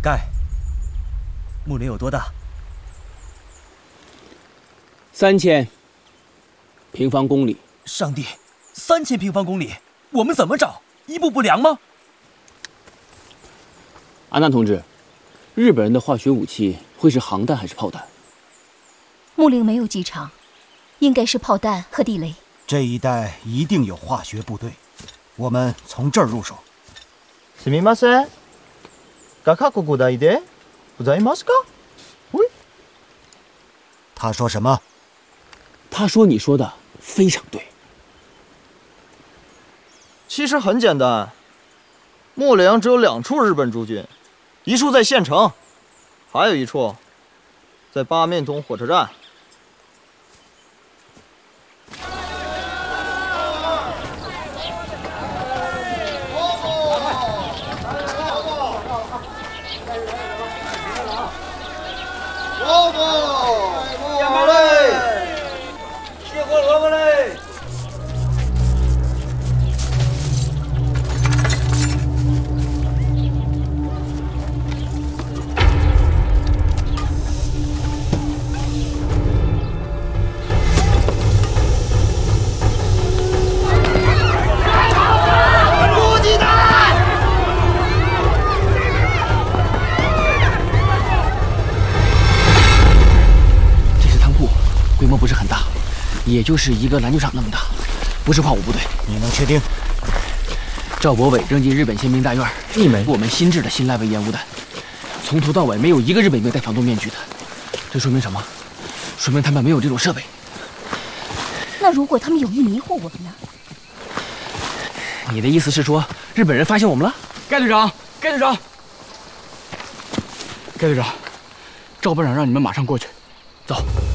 盖，木林有多大 ？3000平方公里。 上帝，3000平方公里，我们怎么找？一步不量吗？ 安娜同志，日本人的化学武器会是航弹还是炮弹？ 木林没有机场，应该是炮弹和地雷。 这一带一定有化学部队，我们从这儿入手。 すみません。が各国大でございますか？喂， 他说什么？ 他说你说的非常对。 其实很简单，木陵只有2处日本驻军，一处在县城，还有一处在八面洞火车站。 规模不是很大，也就是一个篮球场那么大，不是化武部队。 你能确定？ 赵博伟扔进日本宪兵大院，1枚我们新制的新赖位烟雾弹，从头到尾没有一个日本兵戴防毒面具的。这说明什么？说明他们没有这种设备。 那如果他们有意迷惑我们呢？ 你的意思是说，日本人发现我们了？ 盖队长，盖队长，盖队长，赵班长让你们马上过去， 走。